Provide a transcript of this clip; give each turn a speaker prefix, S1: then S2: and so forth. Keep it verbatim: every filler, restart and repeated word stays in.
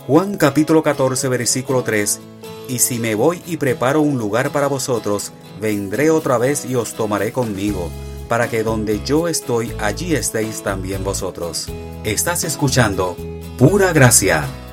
S1: Juan capítulo catorce versículo tres: Y si me voy y preparo un lugar para vosotros, vendré otra vez y os tomaré conmigo, para que donde yo estoy, allí estéis también vosotros. Estás escuchando Pura Gracia.